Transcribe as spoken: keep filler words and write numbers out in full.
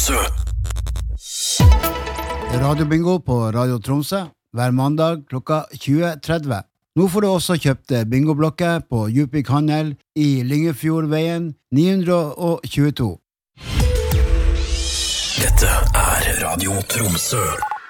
Tromsø. Radio Bingo på Radio Tromsø hver mandag klokka tjue tretti. Nå får du også kjøpt bingoblokker på Djupvik Handel i Lyngefjordveien ni hundre tjueto. Dette er Radio Tromsø.